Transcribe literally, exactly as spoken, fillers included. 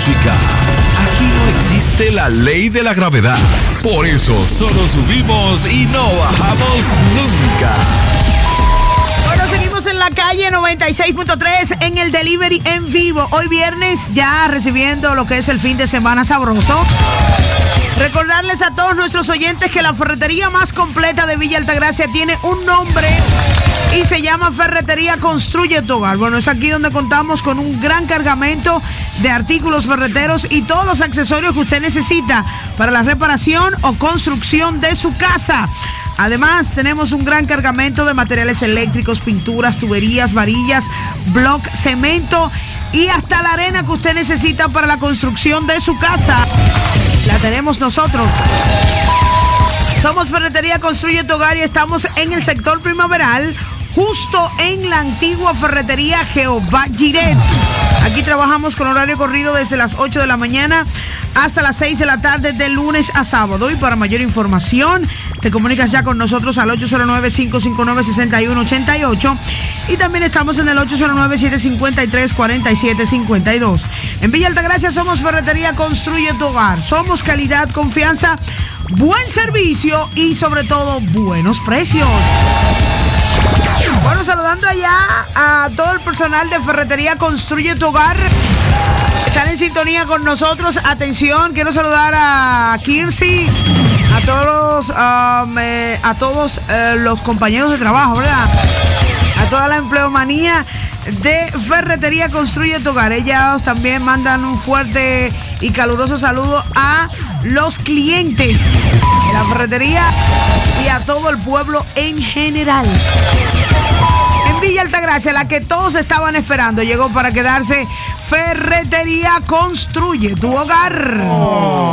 música. Aquí no existe la ley de la gravedad. Por eso solo subimos y no bajamos nunca. Bueno, seguimos en la calle noventa y seis punto tres en el delivery en vivo. Hoy viernes ya recibiendo lo que es el fin de semana sabroso. Recordarles a todos nuestros oyentes que la ferretería más completa de Villa Altagracia tiene un nombre y se llama Ferretería Construye tu Hogar. Bueno, es aquí donde contamos con un gran cargamento de artículos ferreteros y todos los accesorios que usted necesita para la reparación o construcción de su casa. Además, tenemos un gran cargamento de materiales eléctricos, pinturas, tuberías, varillas, block, cemento y hasta la arena que usted necesita para la construcción de su casa. La tenemos nosotros. Somos Ferretería Construye tu Hogar y estamos en el sector primaveral, justo en la antigua ferretería Jehová Giret. Aquí trabajamos con horario corrido desde las ocho de la mañana hasta las seis de la tarde de lunes a sábado. Y para mayor información, te comunicas ya con nosotros al ocho cero nueve, cinco cinco nueve, seis uno ocho ocho y también estamos en el ocho cero nueve, siete cinco tres, cuatro siete cinco dos. En Villa Altagracia somos Ferretería Construye tu Hogar. Somos calidad, confianza, buen servicio y sobre todo buenos precios. Bueno, saludando allá a todo el personal de Ferretería Construye tu Hogar. Están en sintonía con nosotros. Atención, quiero saludar a Kirsi, a todos, um, eh, a todos eh, los compañeros de trabajo, ¿verdad? A toda la empleomanía de Ferretería Construye tu Hogar. Ellas también mandan un fuerte y caluroso saludo a los clientes de la ferretería y a todo el pueblo en general. En Villa Altagracia, la que todos estaban esperando, llegó para quedarse. Ferretería Construye tu Hogar. Oh.